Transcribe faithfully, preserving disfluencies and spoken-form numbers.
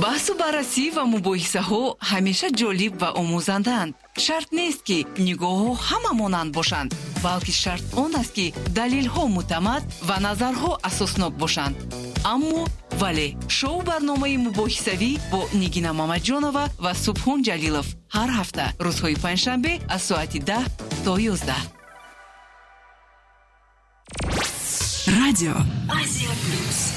баҳсу баррасӣ ва мубоҳисаҳо ҳамеша ҷолиб ва омӯзанданд. шарт нест ки нигоҳҳо ҳама монанд бошанд, балки шарт он аст ки далелҳо муътамад ва назарҳо асоснок бошанд. аммо вале шоу барномаи мубоҳисавӣ бо Нигина Мамаҷонова ва Субҳон Ҷалилов ҳар ҳафта рӯзҳои панҷшанбе аз соати даҳ то ёздаҳ. Радио Азия Плюс.